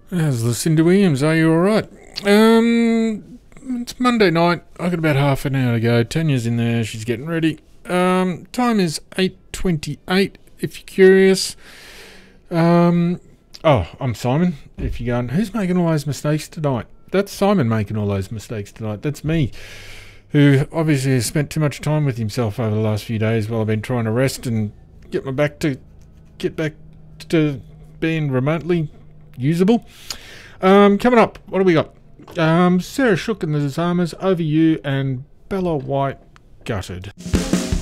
How's Lucinda Williams? Are you alright? It's Monday night. I got about half an hour to go. Tanya's in there. She's getting ready. Time is 8:28. If you're curious. I'm Simon. If you're going, who's making all those mistakes tonight? That's Simon making all those mistakes tonight. That's me, who obviously has spent too much time with himself over the last few days while I've been trying to rest and get back to being remotely usable. Coming up, what do we got? Sarah Shook and the Zamas, Over You, and Bella White, Gutted.